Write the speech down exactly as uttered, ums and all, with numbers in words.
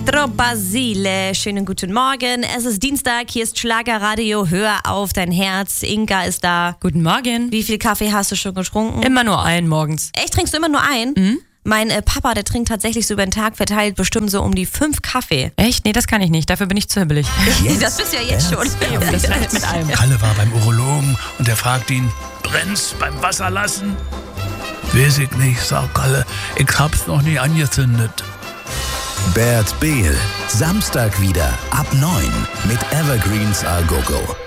Pietro Basile, schönen guten Morgen. Es ist Dienstag, hier ist Schlagerradio, hör auf dein Herz. Inga ist da. Guten Morgen. Wie viel Kaffee hast du schon getrunken? Immer nur einen morgens. Echt, trinkst du immer nur einen? Mhm. Mein äh, Papa, der trinkt tatsächlich so über den Tag verteilt bestimmt so um die fünf Kaffee. Echt? Nee, das kann ich nicht. Dafür bin ich zu hibbelig. Das bist du ja jetzt schon. Das reicht mit allem. Kalle war beim Urologen und der fragt ihn, brennt's beim Wasser lassen? Weiß ich nicht, sagt Kalle, ich hab's noch nie angezündet. Bert Behl, Samstag wieder ab neun mit Evergreens A Go Go.